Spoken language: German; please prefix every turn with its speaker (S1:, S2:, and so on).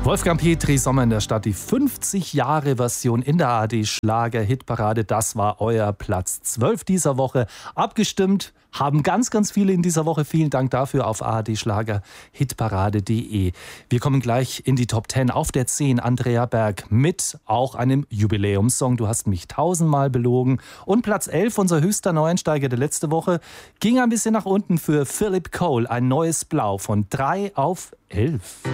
S1: Wolfgang Petri, Sommer in der Stadt, die 50-Jahre-Version in der ARD-Schlager-Hitparade. Das war euer Platz 12 dieser Woche. Abgestimmt haben ganz viele in dieser Woche. Vielen Dank dafür auf ardschlager-hitparade.de. Wir kommen gleich in die Top 10. Auf der 10 Andrea Berg mit auch einem Jubiläumssong. Du hast mich 1000-mal belogen. Und Platz 11, unser höchster Neueinsteiger der letzte Woche, ging ein bisschen nach unten für Philip Cole. Ein neues Blau von 3 auf 11.